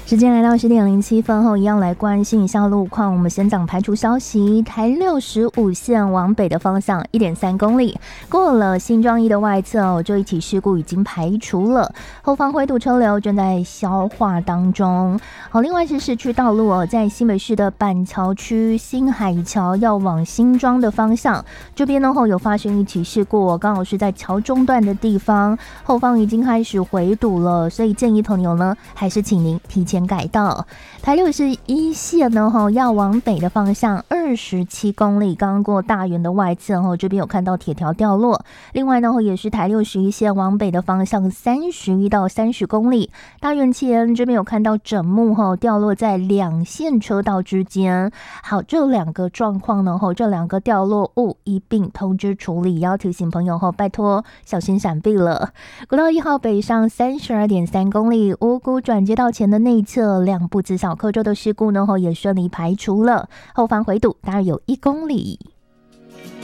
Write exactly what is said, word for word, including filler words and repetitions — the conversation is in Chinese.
时间来到十点零七分后，一样来关心一下路况。我们先讲排除消息，台六十五线往北的方向一点三公里，过了新庄一的外侧哦，这一起事故已经排除了，后方灰度车流正在消化当中。好，另外是市区道路哦，在新北市的板桥区新海桥要往新庄的方向，这边呢后有发生一起事故，刚好是在桥中段的地方，后方已经开始回堵了，所以建议朋友呢，还是请您提前改道。台六十一线呢要往北的方向二十七公里，刚过大园的外侧，这边有看到铁条掉落。另外呢也是台六十一线往北的方向三十一到三十公里，大园前这边有看到枕木掉落在两线车道之间。好，这两个状况呢这两个掉落物一并通知处理，要提醒朋友后拜托小心闪避了。国道一号北上三十二点三公里，五股转接道前的内侧两部自小客舟的事故呢也顺利排除了，后方回堵大约有一公里。